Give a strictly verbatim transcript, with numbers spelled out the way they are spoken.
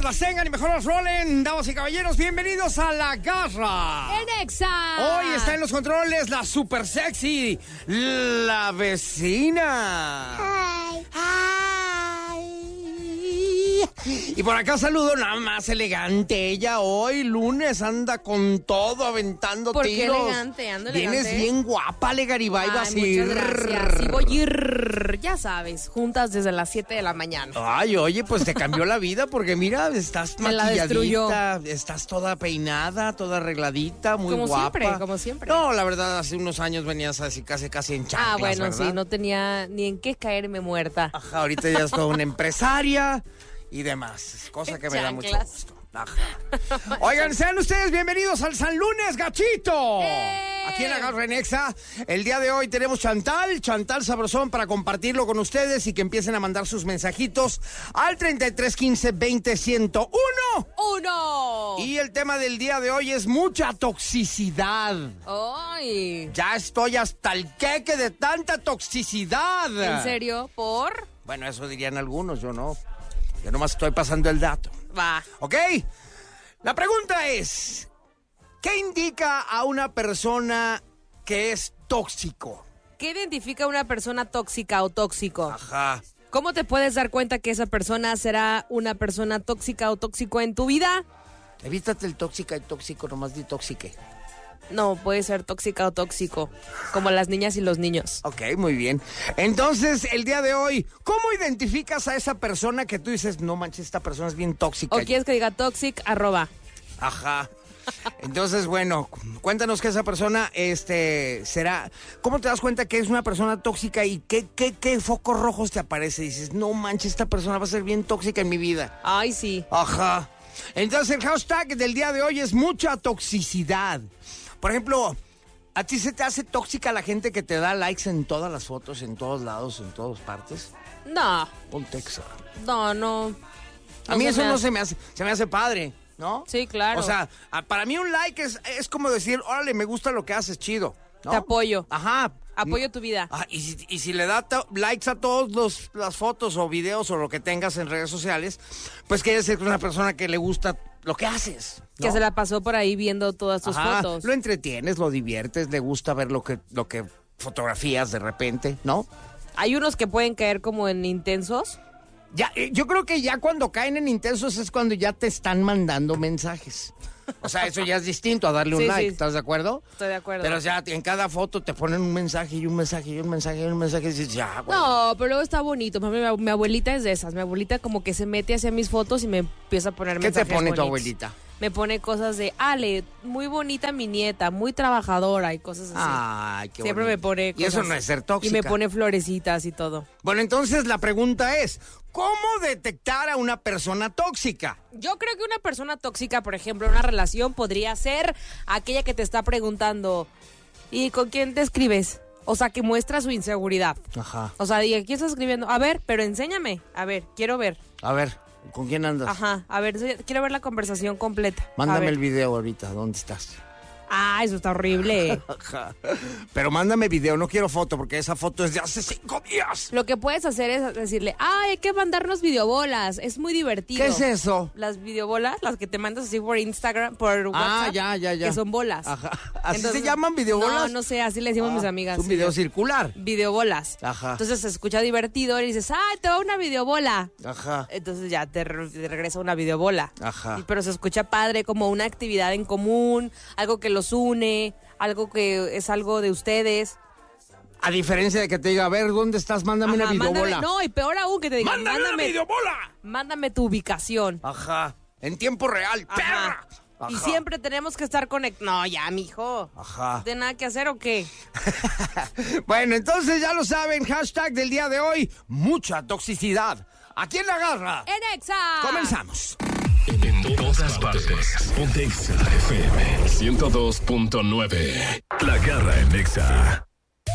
ustedes las tengan y mejor las rolen. Damas y caballeros, bienvenidos a La Garra en Exa. Hoy está en los controles la super sexy, la vecina. Ay. Ay. Y por acá saludo nada más elegante. Ella hoy, lunes, anda con todo, aventando ¿Por tiros. qué elegante? Ando elegante. Vienes bien guapa, Le Garibay. Ay, Vas a ir. muchas gracias. Sí voy a ir, ya sabes, juntas desde las siete de la mañana. Ay, oye, pues te cambió la vida porque mira, estás Me la destruyó. maquilladita, estás toda peinada, toda arregladita, muy Como guapa. siempre, como siempre. No, la verdad, hace unos años venías así casi casi en chanclas, Ah, bueno, ¿verdad? sí, no tenía ni en qué caerme muerta. Ajá, ahorita ya es toda una empresaria y demás, cosa que me da mucho Chanclas. gusto. Ajá. Oigan, sean ustedes bienvenidos al San Lunes Gachito. ¡Eh! Aquí en La Garra en Exa. El día de hoy tenemos Chantal, Chantal Sabrosón para compartirlo con ustedes y que empiecen a mandar sus mensajitos al treinta y tres quince veinte ciento uno. ¡Uno! Y el tema del día de hoy es mucha toxicidad. ¡Ay! Ya estoy hasta el queque de tanta toxicidad. ¿En serio? ¿Por? Bueno, eso dirían algunos, yo no. Yo nomás estoy pasando el dato. Va. ¿Ok? La pregunta es, ¿qué indica a una persona que es tóxico? ¿Qué identifica a una persona tóxica o tóxico? Ajá. ¿Cómo te puedes dar cuenta que esa persona será una persona tóxica o tóxico en tu vida? Evítate el tóxica y tóxico, nomás di tóxique. No, puede ser tóxica o tóxico, como las niñas y los niños. Ok, muy bien. Entonces, el día de hoy, ¿cómo identificas a esa persona que tú dices, no manches, esta persona es bien tóxica? ¿O quieres que diga toxic, arroba? Ajá. Entonces, bueno, cuéntanos que esa persona, este, será... ¿Cómo te das cuenta que es una persona tóxica y qué, qué, qué focos rojos te aparece? Dices, no manches, esta persona va a ser bien tóxica en mi vida. Ay, sí. Ajá. Entonces, el hashtag del día de hoy es mucha toxicidad. Por ejemplo, ¿a ti se te hace tóxica la gente que te da likes en todas las fotos, en todos lados, en todas partes? No, Ponte exa. no, no. A mí se eso me no hace. se me hace, se me hace padre, ¿no? Sí, claro. O sea, a- para mí un like es, es como decir, órale, me gusta lo que haces, chido, ¿no? Te apoyo. Ajá. Apoyo tu vida. Ah, y, si, y si le da to- likes a todas las fotos o videos o lo que tengas en redes sociales, pues quiere decir que es una persona que le gusta lo que haces, ¿no? Que se la pasó por ahí viendo todas tus Ajá, fotos. lo entretienes, lo diviertes, le gusta ver lo que, lo que fotografías de repente, ¿no? Hay unos que pueden caer como en intensos. Ya, eh, yo creo que ya cuando caen en intensos es cuando ya te están mandando mensajes. O sea, eso ya es distinto a darle un Sí, like, sí. ¿estás de acuerdo? Estoy de acuerdo. Pero ya en cada foto te ponen un mensaje y un mensaje y un mensaje y un mensaje y dices, ya, güey. No, pero luego está bonito. Por ejemplo, mi, mi abuelita es de esas. Mi abuelita como que se mete hacia mis fotos y me empieza a poner ¿Qué te mensajes pone tu bonitos. abuelita? Me pone cosas de, Ale, muy bonita mi nieta, muy trabajadora y cosas así. Ay, qué Siempre bonito. me pone Y cosas. eso no es ser tóxica. Y me pone florecitas y todo. Bueno, entonces la pregunta es, ¿cómo detectar a una persona tóxica? Yo creo que una persona tóxica, por ejemplo, en una relación podría ser aquella que te está preguntando, ¿y con quién te escribes? O sea, que muestra su inseguridad. Ajá. O sea, diga, ¿quién estás escribiendo? A ver, pero enséñame. A ver, quiero ver. A ver, ¿con quién andas? Ajá, a ver, enseña- quiero ver la conversación completa. A Mándame ver. el video ahorita, ¿dónde estás? Ah, eso está horrible. Ajá. Pero mándame video, no quiero foto, porque esa foto es de hace cinco días. Lo que puedes hacer es decirle, ay, hay que mandarnos videobolas, es muy divertido. ¿Qué es eso? Las videobolas, las que te mandas así por Instagram, por WhatsApp. Ah, ya, ya, ya. Que son bolas. Ajá. ¿Así Entonces, se llaman videobolas? No, no sé, así le decimos Ah, mis amigas. Es un video Sí. circular. Videobolas. Ajá. Entonces se escucha divertido y dices, ay, te va una videobola. Ajá. Entonces ya te, re- te regresa una videobola. Ajá. Y- pero se escucha padre, como una actividad en común, algo que los une, algo que es algo de ustedes. A diferencia de que te diga, a ver, ¿dónde estás? Mándame Ajá, una videobola. mándame- no, y peor aún que te digan, ¡Mándame, mándame, una videobola! mándame tu ubicación. Ajá. En tiempo real, Ajá. perra. Y Ajá. siempre tenemos que estar conectados. No, ya, mijo. Ajá. ¿De nada que hacer o qué? Bueno, entonces ya lo saben, hashtag del día de hoy, mucha toxicidad. ¿A quién la agarra? ¡En Exa! Comenzamos. En todas partes. Ponte Exa F M ciento dos punto nueve. La Garra en Exa.